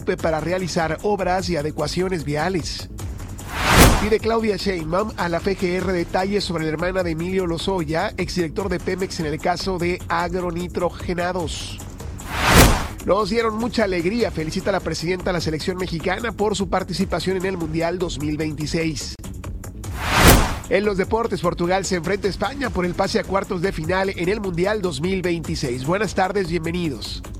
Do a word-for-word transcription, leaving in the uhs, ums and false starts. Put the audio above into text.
preocupe para realizar obras y adecuaciones viales. Pide Claudia Sheinbaum a la F G R detalles sobre la hermana de Emilio Lozoya, exdirector de Pemex en el caso de agronitrogenados. Nos dieron mucha alegría, felicita la presidenta a la selección mexicana por su participación en el Mundial dos mil veintiséis. En los deportes, Portugal se enfrenta a España por el pase a cuartos de final en el Mundial dos mil veintiséis. Buenas tardes, bienvenidos.